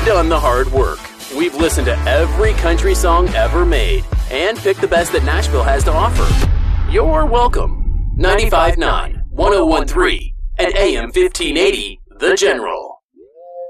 done the hard work. We've listened to every country song ever made and picked the best that Nashville has to offer. You're welcome. 95.9, 101.3, and AM 1580, The General.